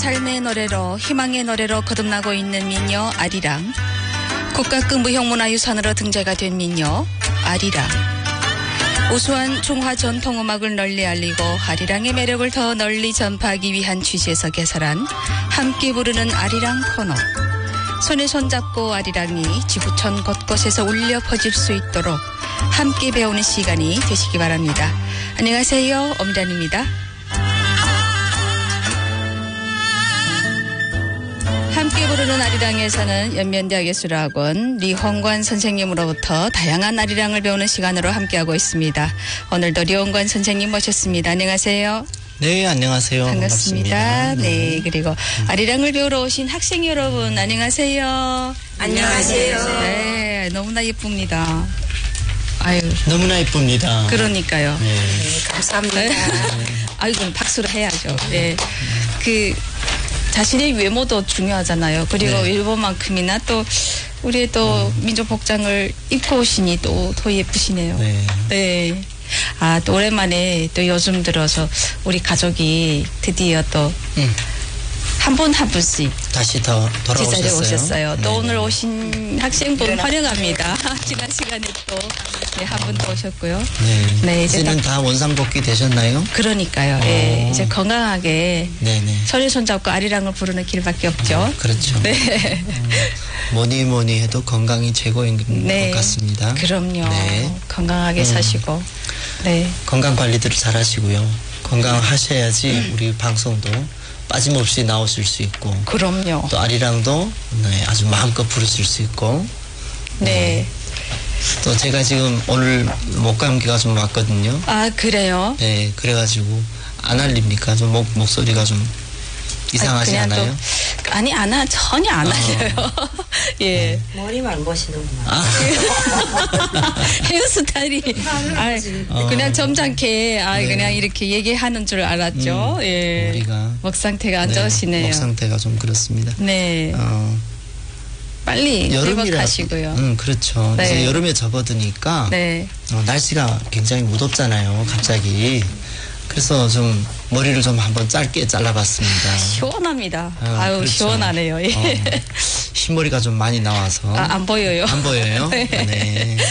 삶의 노래로 희망의 노래로 거듭나고 있는 민요 아리랑. 국가급 무형문화유산으로 등재가 된 민요 아리랑. 우수한 중화 전통음악을 널리 알리고 아리랑의 매력을 더 널리 전파하기 위한 취지에서 개설한 함께 부르는 아리랑 코너. 손에 손잡고 아리랑이 지구촌 곳곳에서 울려 퍼질 수 있도록 함께 배우는 시간이 되시기 바랍니다. 안녕하세요. 엄란입니다. 함께 부르는 아리랑에서는 연면대학예술학원 리홍관 선생님으로부터 다양한 아리랑을 배우는 시간으로 함께하고 있습니다. 오늘도 리홍관 선생님 모셨습니다. 안녕하세요. 네, 안녕하세요. 반갑습니다. 네, 그리고 아리랑을 배우러 오신 학생 여러분 안녕하세요. 안녕하세요. 네, 너무나 예쁩니다. 아유, 너무나 예쁩니다. 그러니까요. 네. 감사합니다. 아이고, 박수를 해야죠. 네. 자신의 외모도 중요하잖아요. 그리고 네. 일본만큼이나 또 우리의 또 민족 복장을 입고 오시니 또 더 예쁘시네요. 네. 네. 아, 또 오랜만에 또 요즘 들어서 우리 가족이 드디어 또 한 분 한 분씩 다시 더 돌아오셨어요. 제자리에 오셨어요. 또 네. 오늘 오신 학생분 환영합니다. 지난 시간에 또 한 분 더 오셨고요. 네. 네, 이제는 다 원상복귀 되셨나요? 그러니까요. 예, 이제 건강하게 네네. 손에 손잡고 아리랑을 부르는 길밖에 없죠. 그렇죠. 네. 뭐니 해도 건강이 최고인 네. 것 같습니다. 그럼요. 네. 건강하게 사시고. 네. 건강 관리들 잘 하시고요. 건강하셔야지 우리 방송도 빠짐없이 나오실 수 있고 그럼요. 또 아리랑도 네, 아주 마음껏 부르실 수 있고 네. 또 제가 지금 오늘 목감기가 좀 왔거든요. 아, 그래요? 네, 그래가지고 안 알립니까? 좀 목소리가 좀 이상하지 그냥 않아요? 전혀 안 알려요. 예. 머리만 보시는구만. 아, 헤어스타일이 그냥 점잖게 네. 그냥 이렇게 얘기하는 줄 알았죠. 예. 우리가 목 상태가 안 좋으시네요. 목 상태가 좀 그렇습니다. 네. 빨리 회복하시고요. 그렇죠. 네. 이제 여름에 접어드니까 네. 날씨가 굉장히 무덥잖아요. 갑자기. 그래서 좀 머리를 좀 한번 짧게 잘라봤습니다. 시원합니다. 그렇죠. 시원하네요. 예. 흰머리가 좀 많이 나와서 안 보여요. 안 보여요? 네. 네.